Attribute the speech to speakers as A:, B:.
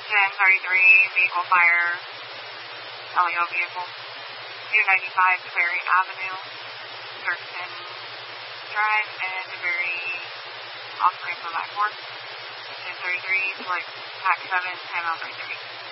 A: 1033 vehicle fire, LEO vehicle, 295 DeBerry Avenue, Dirksen Drive, and DeBerry off ramp on back 4. 1033, select Pack 7, Panel 33.